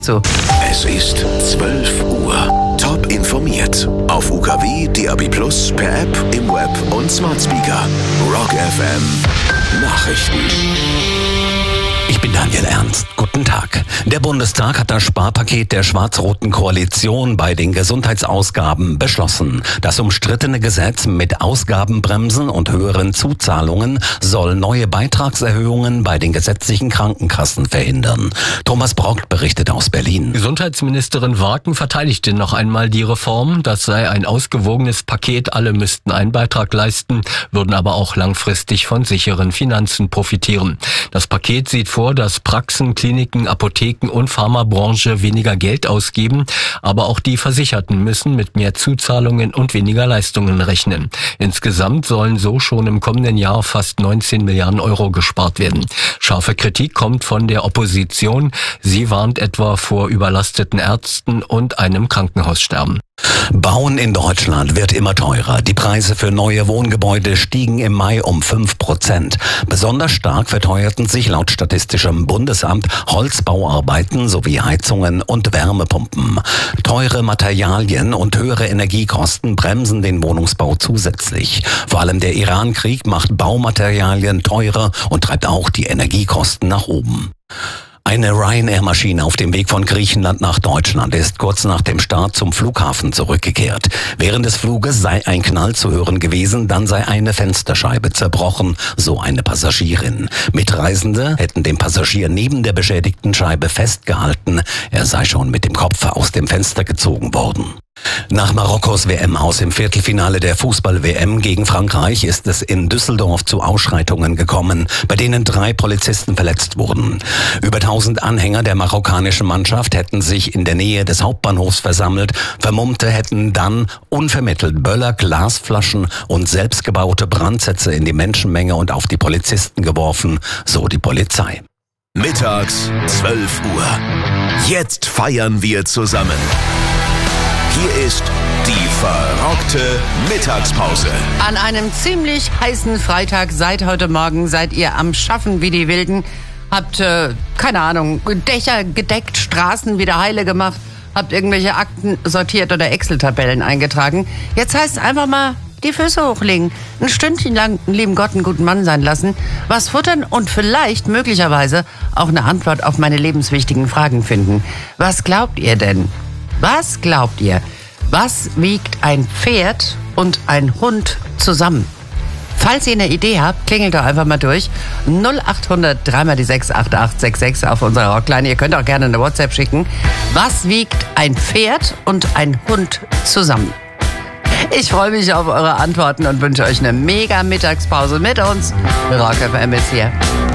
So. Es ist 12 Uhr. Top informiert. Auf UKW, DAB+, per App, im Web und Smart Speaker. Rock FM. Nachrichten. Ich bin Daniel Ernst. Guten Tag. Der Bundestag hat das Sparpaket der schwarz-roten Koalition bei den Gesundheitsausgaben beschlossen. Das umstrittene Gesetz mit Ausgabenbremsen und höheren Zuzahlungen soll neue Beitragserhöhungen bei den gesetzlichen Krankenkassen verhindern. Thomas Brockt berichtet aus Berlin. Gesundheitsministerin Waken verteidigte noch einmal die Reform. Das sei ein ausgewogenes Paket. Alle müssten einen Beitrag leisten, würden aber auch langfristig von sicheren Finanzen profitieren. Das Paket sieht vor, dass Praxen, Kliniken, Apotheken und Pharmabranche weniger Geld ausgeben, aber auch die Versicherten müssen mit mehr Zuzahlungen und weniger Leistungen rechnen. Insgesamt sollen so schon im kommenden Jahr fast 19 Milliarden Euro gespart werden. Scharfe Kritik kommt von der Opposition. Sie warnt etwa vor überlasteten Ärzten und einem Krankenhaussterben. Bauen in Deutschland wird immer teurer. Die Preise für neue Wohngebäude stiegen im Mai um 5%. Besonders stark verteuerten sich laut Statistischem Bundesamt Holzbauarbeiten sowie Heizungen und Wärmepumpen. Teure Materialien und höhere Energiekosten bremsen den Wohnungsbau zusätzlich. Vor allem der Iran-Krieg macht Baumaterialien teurer und treibt auch die Energiekosten nach oben. Eine Ryanair-Maschine auf dem Weg von Griechenland nach Deutschland ist kurz nach dem Start zum Flughafen zurückgekehrt. Während des Fluges sei ein Knall zu hören gewesen, dann sei eine Fensterscheibe zerbrochen, so eine Passagierin. Mitreisende hätten den Passagier neben der beschädigten Scheibe festgehalten. Er sei schon mit dem Kopf aus dem Fenster gezogen worden. Nach Marokkos WM-Aus im Viertelfinale der Fußball-WM gegen Frankreich ist es in Düsseldorf zu Ausschreitungen gekommen, bei denen 3 Polizisten verletzt wurden. Über 1000 Anhänger der marokkanischen Mannschaft hätten sich in der Nähe des Hauptbahnhofs versammelt. Vermummte hätten dann unvermittelt Böller, Glasflaschen und selbstgebaute Brandsätze in die Menschenmenge und auf die Polizisten geworfen, so die Polizei. Mittags 12 Uhr. Jetzt feiern wir zusammen. Hier ist die verrockte Mittagspause. An einem ziemlich heißen Freitag seid ihr am Schaffen wie die Wilden. Habt, keine Ahnung, Dächer gedeckt, Straßen wieder heile gemacht, habt irgendwelche Akten sortiert oder Excel-Tabellen eingetragen. Jetzt heißt es einfach mal die Füße hochlegen, ein Stündchen lang den lieben Gott einen guten Mann sein lassen, was futtern und vielleicht möglicherweise auch eine Antwort auf meine lebenswichtigen Fragen finden. Was glaubt ihr denn? Was glaubt ihr? Was wiegt ein Pferd und ein Hund zusammen? Falls ihr eine Idee habt, klingelt doch einfach mal durch. 0800 3x6 8866 auf unserer Rockline. Ihr könnt auch gerne eine WhatsApp schicken. Was wiegt ein Pferd und ein Hund zusammen? Ich freue mich auf eure Antworten und wünsche euch eine mega Mittagspause mit uns. Rock FM ist hier.